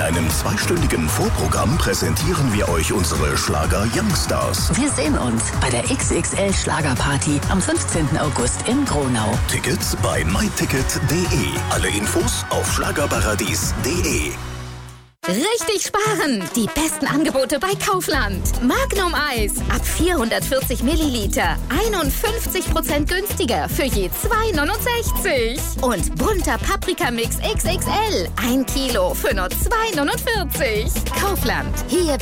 einem 2-stündigen Vorprogramm präsentieren wir euch unsere Schlager-Youngstars. Wir sehen uns bei der XXL Schlagerparty am 15. August in Gronau. Tickets bei myticket.de. Alle Infos auf schlagerparadies.de. Richtig sparen! Die besten Angebote bei Kaufland. Magnum Eis ab 440 Milliliter. 51% günstiger für je 2,69. Und bunter Paprikamix XXL. 1 Kilo für nur 2,49. Kaufland. Hier